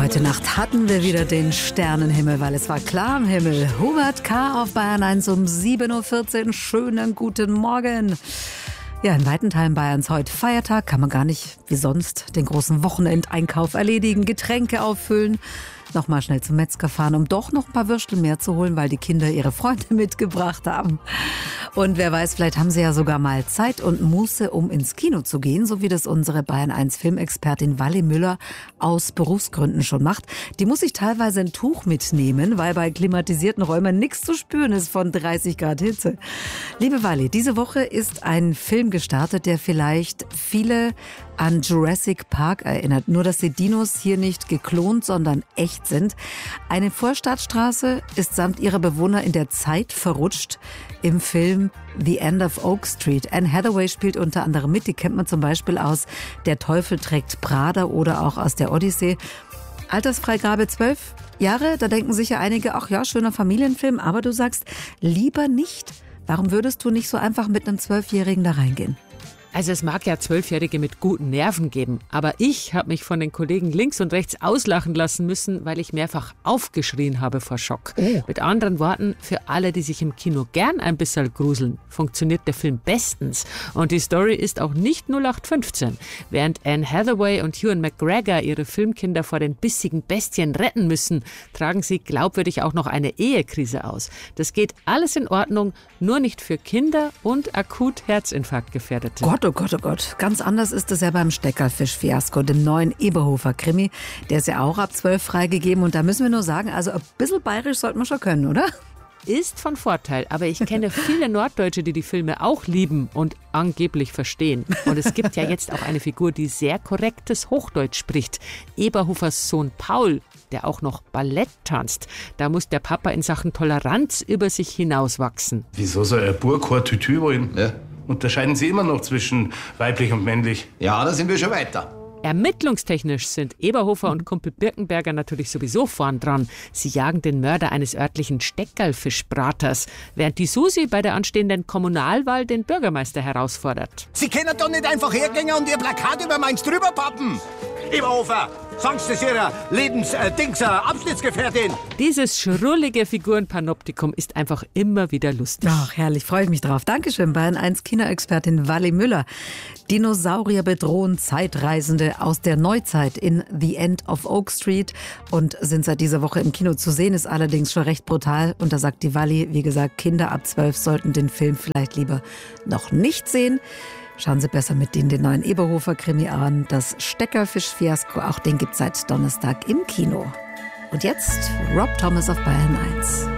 Heute Nacht hatten wir wieder den Sternenhimmel, weil es war klar am Himmel. Hubert K. auf Bayern 1 um 7.14 Uhr. Schönen guten Morgen. Ja, in weiten Teilen Bayerns heute Feiertag. Kann man gar nicht wie sonst den großen Wochenendeinkauf erledigen, Getränke auffüllen. Nochmal schnell zum Metzger fahren, um doch noch ein paar Würstel mehr zu holen, weil die Kinder ihre Freunde mitgebracht haben. Und wer weiß, vielleicht haben sie ja sogar mal Zeit und Muße, um ins Kino zu gehen, so wie das unsere Bayern 1 Filmexpertin Wally Müller aus Berufsgründen schon macht. Die muss sich teilweise ein Tuch mitnehmen, weil bei klimatisierten Räumen nichts zu spüren ist von 30 Grad Hitze. Liebe Wally, diese Woche ist ein Film gestartet, der vielleicht viele an Jurassic Park erinnert. Nur, dass die Dinos hier nicht geklont, sondern echt sind. Eine Vorstadtstraße ist samt ihrer Bewohner in der Zeit verrutscht im Film The End of Oak Street. Anne Hathaway spielt unter anderem mit. Die kennt man zum Beispiel aus Der Teufel trägt Prada oder auch aus der Odyssee. Altersfreigabe 12 Jahre. Da denken sicher einige, ach ja, schöner Familienfilm. Aber du sagst, lieber nicht. Warum würdest du nicht so einfach mit einem 12-Jährigen da reingehen? Also es mag ja 12-Jährige mit guten Nerven geben, aber ich habe mich von den Kollegen links und rechts auslachen lassen müssen, weil ich mehrfach aufgeschrien habe vor Schock. Oh. Mit anderen Worten, für alle, die sich im Kino gern ein bisschen gruseln, funktioniert der Film bestens. Und die Story ist auch nicht 0815. Während Anne Hathaway und Ewan McGregor ihre Filmkinder vor den bissigen Bestien retten müssen, tragen sie glaubwürdig auch noch eine Ehekrise aus. Das geht alles in Ordnung, nur nicht für Kinder und akut Herzinfarktgefährdete. Oh Gott, oh Gott. Ganz anders ist es ja beim Steckerfisch-Fiasko, dem neuen Eberhofer-Krimi. Der ist ja auch ab 12 freigegeben. Und da müssen wir nur sagen, also ein bisschen bayerisch sollte man schon können, oder? Ist von Vorteil, aber ich kenne viele Norddeutsche, die die Filme auch lieben und angeblich verstehen. Und es gibt ja jetzt auch eine Figur, die sehr korrektes Hochdeutsch spricht. Eberhofers Sohn Paul, der auch noch Ballett tanzt. Da muss der Papa in Sachen Toleranz über sich hinauswachsen. Wieso soll ein Bub kein Tütü wollen? Ja. Unterscheiden Sie immer noch zwischen weiblich und männlich? Ja, da sind wir schon weiter. Ermittlungstechnisch sind Eberhofer und Kumpel Birkenberger natürlich sowieso vorn dran. Sie jagen den Mörder eines örtlichen Steckerlfischbraters, während die Susi bei der anstehenden Kommunalwahl den Bürgermeister herausfordert. Sie können doch nicht einfach hergehen und Ihr Plakat über meins drüber pappen. Eberhofer, sagen Sie das Ihrer Abschnittsgefährtin. Dieses schrullige Figurenpanoptikum ist einfach immer wieder lustig. Ach, herrlich, freue ich mich drauf. Dankeschön, Bayern 1 Kinoexpertin Wally Müller. Dinosaurier bedrohen Zeitreisende aus der Neuzeit in The End of Oak Street und sind seit dieser Woche im Kino zu sehen, ist allerdings schon recht brutal. Und da sagt die Wally, wie gesagt, Kinder ab 12 sollten den Film vielleicht lieber noch nicht sehen. Schauen Sie besser mit denen den neuen Eberhofer-Krimi an. Das Steckerfisch-Fiasko, auch den gibt es seit Donnerstag im Kino. Und jetzt Rob Thomas auf Bayern 1.